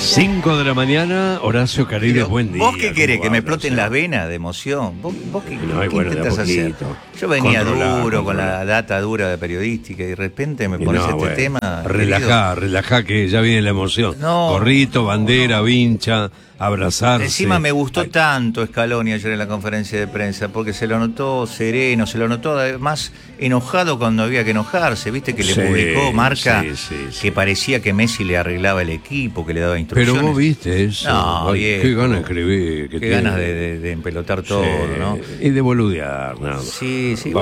5 de la mañana, Horacio Caride, buen día. ¿Vos qué querés? ¿Que me ¿Cómo exploten andas? las venas de emoción? ¿Vos qué, No, qué bueno, de a intentás hacer? poquito. Yo venía Controlar, duro, con controlar. la data dura de periodística, y de repente me Y pones no, este bueno, tema. relajá, que ya viene la emoción. No. Gorrito, bandera, vincha, abrazarse. Encima me gustó Ay, tanto Scaloni ayer en la conferencia de prensa, porque se lo notó sereno, se lo notó además enojado cuando había que enojarse. Viste que le Sí, publicó Marca sí, que parecía que Messi le arreglaba el equipo, que le daba instrucciones. Pero vos viste eso. No, Ay, viejo. qué ganas de escribir. Qué ganas de empelotar todo, ¿no? Y de boludear, nada más. Sí, sí.